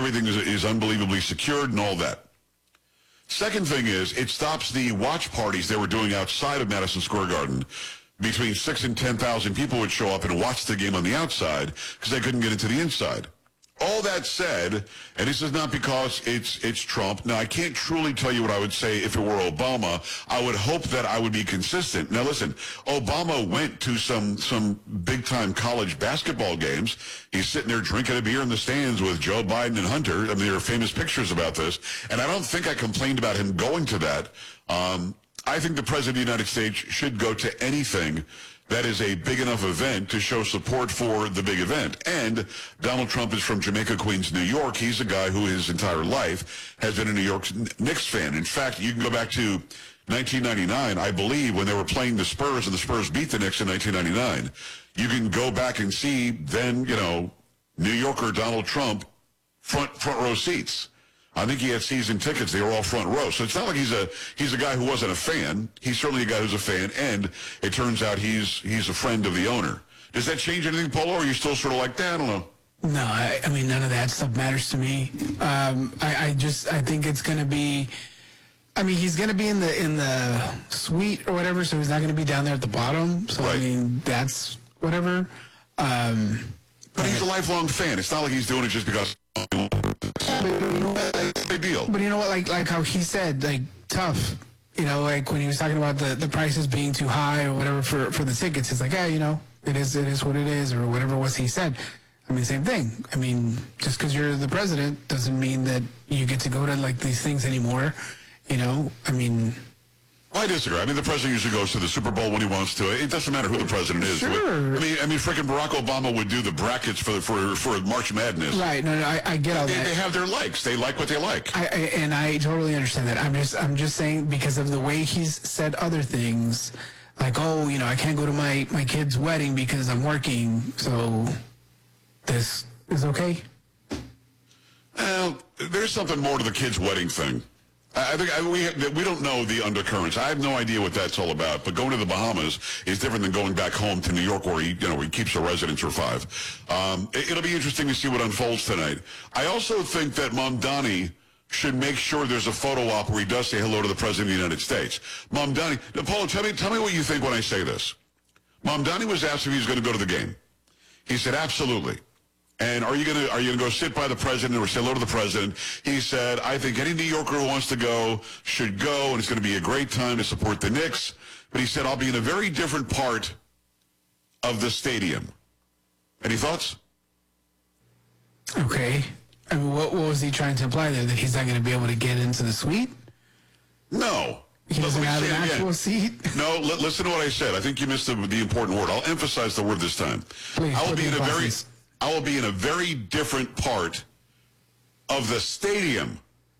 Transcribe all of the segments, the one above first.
everything is unbelievably secured and all that. Second thing is, it stops the watch parties they were doing outside of Madison Square Garden. Between 6,000 and 10,000 people would show up and watch the game on the outside because they couldn't get into the inside. All that said, and this is not because it's Trump. Now, I can't truly tell you what I would say if it were Obama. I would hope that I would be consistent. Now, listen, Obama went to some big-time college basketball games. He's sitting there drinking a beer in the stands with Joe Biden and Hunter. I mean, there are famous pictures about this. And I don't think I complained about him going to that. I think the President of the United States should go to anything that is a big enough event to show support for the big event. And Donald Trump is from Jamaica, Queens, New York. He's a guy who his entire life has been a New York Knicks fan. In fact, you can go back to 1999, I believe, when they were playing the Spurs and the Spurs beat the Knicks in 1999. You can go back and see then, New Yorker Donald Trump front row seats. I think he had season tickets. They were all front row. So it's not like he's a guy who wasn't a fan. He's certainly a guy who's a fan, and it turns out he's a friend of the owner. Does that change anything, Polo, or are you still sort of like that? I don't know. No, I mean, none of that stuff matters to me. I think it's going to be, I mean, he's going to be in the suite or whatever, so he's not going to be down there at the bottom. So, right. I mean, that's whatever. But he's a lifelong fan. It's not like he's doing it just because... Big deal. But you know what, like how he said, like, tough, like when he was talking about the prices being too high or whatever for the tickets, it's like, it is what it is, or whatever it was he said. I mean, same thing. I mean, just because you're the president doesn't mean that you get to go to, like, these things anymore, I mean... I disagree. I mean, the president usually goes to the Super Bowl when he wants to. It doesn't matter who the president is. Sure. I mean, freaking Barack Obama would do the brackets for March Madness. Right. No, I get all that. They have their likes. They like what they like. And I totally understand that. I'm just saying, because of the way he's said other things, like, I can't go to my kid's wedding because I'm working. So this is okay. Well, there's something more to the kid's wedding thing. I think we don't know the undercurrents. I have no idea what that's all about. But going to the Bahamas is different than going back home to New York, where he keeps a residence for 5. It'll be interesting to see what unfolds tonight. I also think that Mamdani should make sure there's a photo op where he does say hello to the President of the United States. Mamdani, Paulo, tell me what you think when I say this. Mamdani was asked if he was going to go to the game. He said, absolutely. And are you gonna go sit by the president or say hello to the president? He said, I think any New Yorker who wants to go should go, and it's going to be a great time to support the Knicks. But he said, I'll be in a very different part of the stadium. Any thoughts? Okay. I mean, what was he trying to imply there? That he's not going to be able to get into the suite? No. He doesn't have an actual seat? No, listen to what I said. I think you missed the important word. I'll emphasize the word this time. Please, I will be in a very different part of the stadium.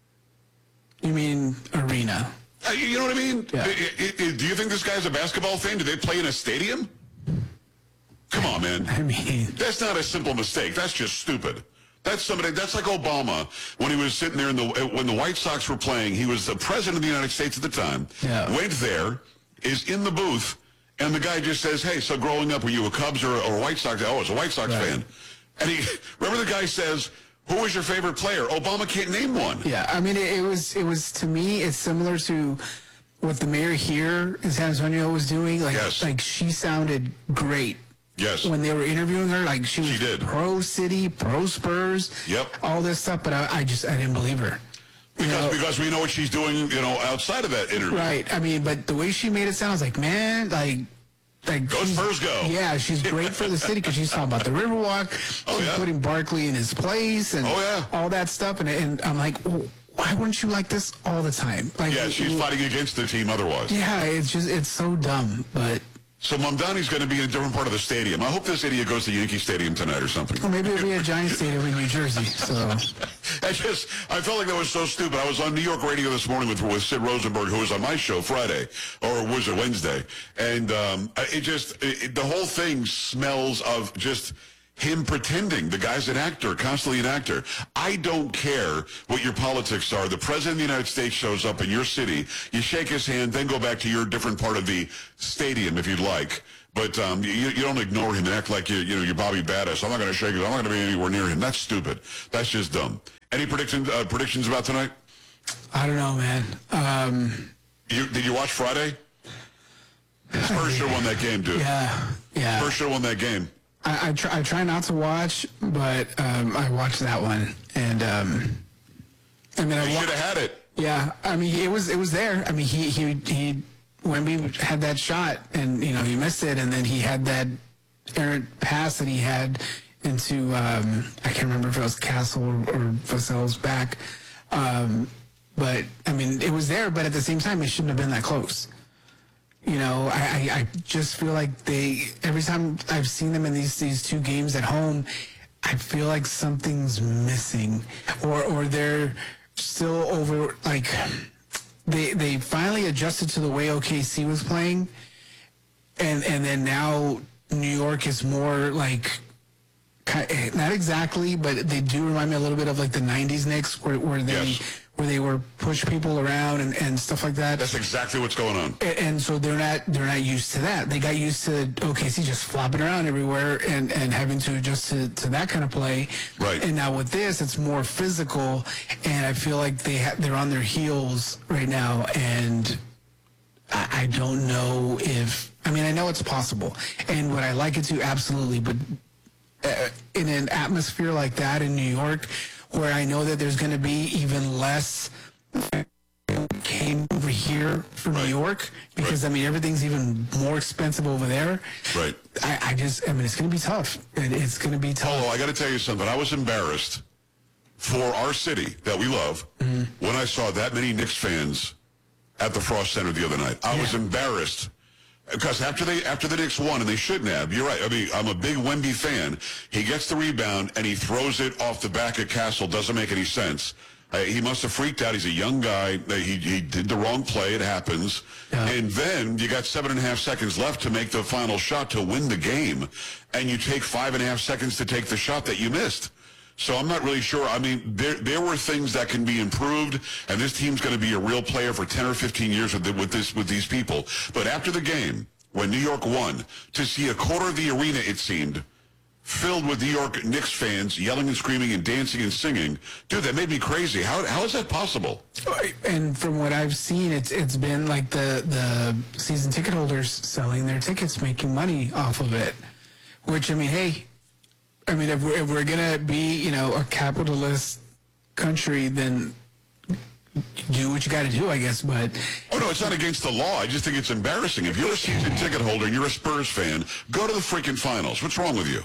You mean arena? You know what I mean? Yeah. Do you think this guy's a basketball fan? Do they play in a stadium? Come on, man. I mean... That's not a simple mistake. That's just stupid. That's like Obama when he was sitting there when the White Sox were playing. He was the president of the United States at the time. Yeah. Went there, is in the booth, and the guy just says, hey, so growing up, were you a Cubs or a White Sox? Oh, I was a White Sox fan. And remember the guy says, who was your favorite player? Obama can't name one. Yeah, I mean, it was to me, it's similar to what the mayor here in San Antonio was doing. Like, yes. Like, she sounded great. Yes. When they were interviewing her, like, she did. Pro-City, pro-Spurs. Yep. All this stuff, but I didn't believe her. Because we know what she's doing, outside of that interview. Right. I mean, but the way she made it sound, I was like, man, like go Spurs, go. Yeah, she's great for the city because she's talking about the Riverwalk. She's putting Barkley in his place and all that stuff. And I'm like, well, why wouldn't you like this all the time? Like, yeah, she's fighting against the team otherwise. Yeah, it's so dumb, but... So Mamdani's going to be in a different part of the stadium. I hope this idiot goes to Yankee Stadium tonight or something. Or maybe it'll be a Giant Stadium in New Jersey. So I felt like that was so stupid. I was on New York radio this morning with Sid Rosenberg, who was on my show Friday, or was it Wednesday? And the whole thing smells of just him pretending. The guy's an actor, constantly an actor. I don't care what your politics are. The president of the United States shows up in your city. You shake his hand, then go back to your different part of the stadium if you'd like. But you don't ignore him and act like you're Bobby Badass. I'm not going to shake it. I'm not going to be anywhere near him. That's stupid. That's just dumb. Any predictions about tonight? I don't know, man. Did you watch Friday? Spurs should have won that game, dude. Yeah. Spurs should have won that game. I try not to watch, but I watched that one, and I mean, They should have had it. Yeah, I mean, it was there. I mean, he Wemby had that shot, and he missed it, and then he had that errant pass that he had into I can't remember if it was Castle or Vassell's back, but I mean, it was there, but at the same time, it shouldn't have been that close. I just feel like every time I've seen them in these two games at home, I feel like something's missing, or they're still over, like they finally adjusted to the way OKC was playing, and then now New York is more like, not exactly, but they do remind me a little bit of like the 90s Knicks where they were push people around and stuff like that. That's exactly what's going on. And so they're not used to that. They got used to OKC just flopping around everywhere and having to adjust to that kind of play. Right. And now with this, it's more physical, and I feel like they're on their heels right now, and I don't know if, I mean, I know it's possible, and would I like it to? Absolutely, but in an atmosphere like that in New York, where I know that there's going to be even less came over here for New York, because, I mean, everything's even more expensive over there. Right. I mean, it's going to be tough. It's going to be tough. Oh, I got to tell you something. I was embarrassed for our city that we love when I saw that many Knicks fans at the Frost Center the other night. I was embarrassed. Because after the Knicks won, and they shouldn't have, you're right. I mean, I'm a big Wemby fan. He gets the rebound, and he throws it off the back of Castle. Doesn't make any sense. He must have freaked out. He's a young guy. He did the wrong play. It happens. Yeah. And then you got 7.5 seconds left to make the final shot to win the game, and you take 5.5 seconds to take the shot that you missed. So I'm not really sure. I mean, there were things that can be improved, and this team's going to be a real player for 10 or 15 years with these people. But after the game, when New York won, to see a quarter of the arena, it seemed, filled with New York Knicks fans yelling and screaming and dancing and singing, dude, that made me crazy. How is that possible? And from what I've seen, it's been like the season ticket holders selling their tickets, making money off of it. Which, I mean, hey, I mean, if we're going to be, a capitalist country, then do what you got to do, I guess. But oh, no, it's not against the law. I just think it's embarrassing. If you're a season ticket holder and you're a Spurs fan, go to the freaking finals. What's wrong with you?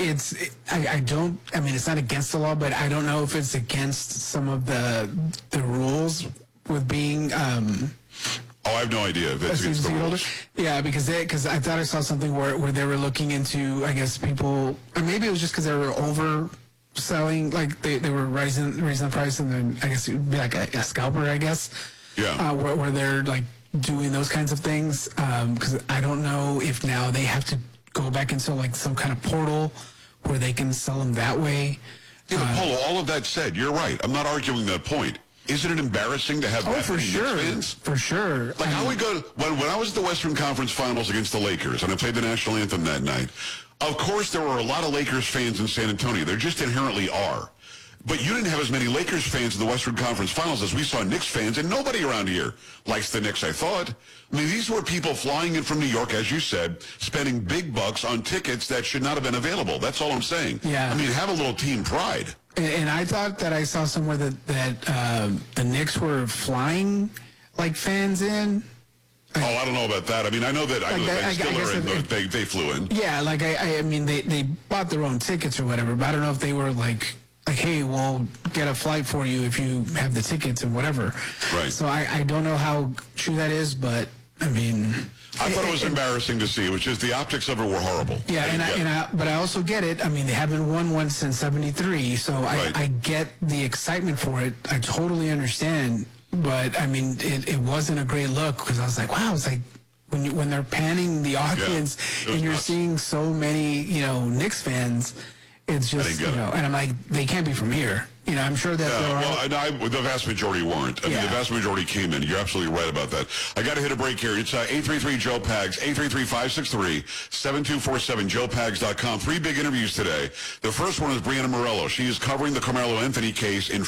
I mean, it's not against the law, but I don't know if it's against some of the rules with being... Oh, I have no idea. That's against the rules. Yeah, because I thought I saw something where they were looking into, I guess, people, or maybe it was just because they were overselling, like they were raising the price, and then I guess it would be like a scalper, I guess. Yeah. Where they're like doing those kinds of things. Because I don't know if now they have to go back into like some kind of portal where they can sell them that way. Yeah, but Polo, all of that said, you're right. I'm not arguing that point. Isn't it embarrassing to have that many Knicks fans? For sure. Like how we go when I was at the Western Conference Finals against the Lakers and I played the national anthem that night. Of course, there were a lot of Lakers fans in San Antonio. There just inherently are. But you didn't have as many Lakers fans in the Western Conference Finals as we saw Knicks fans, and nobody around here likes the Knicks, I thought. I mean, these were people flying in from New York, as you said, spending big bucks on tickets that should not have been available. That's all I'm saying. Yeah. I mean, have a little team pride. And I thought that I saw somewhere that the Knicks were flying like fans in. Oh, I don't know about that. I mean, I know that they flew in. Yeah, like I mean, they bought their own tickets or whatever, but I don't know if they were like, hey, we'll get a flight for you if you have the tickets and whatever. Right. So I don't know how true that is, but I mean, I thought it was embarrassing to see, which is the optics of it were horrible. Yeah, but I also get it. I mean, they haven't won one since '73, so I get the excitement for it. I totally understand, but I mean, it wasn't a great look because I was like, wow, it's like when they're panning the audience and you're seeing so many, Knicks fans. It's just, and I'm like, they can't be from here. I'm sure that the vast majority weren't. I mean, the vast majority came in. You're absolutely right about that. I got to hit a break here. It's 833-JOE-PAGS, 833-563-7247, joepags.com. 3 big interviews today. The first one is Brianna Morello. She is covering the Carmelo Anthony case in